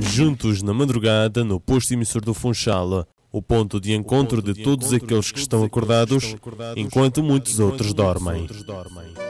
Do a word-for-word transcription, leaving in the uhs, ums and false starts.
juntos na madrugada no posto emissor do Funchal, o ponto de encontro de todos aqueles que estão acordados, enquanto muitos outros dormem.